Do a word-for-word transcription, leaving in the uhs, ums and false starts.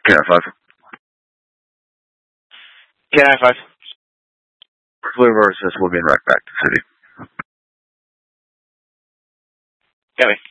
K nine five. K nine five. Flavor says we'll be right back to the city. Copy.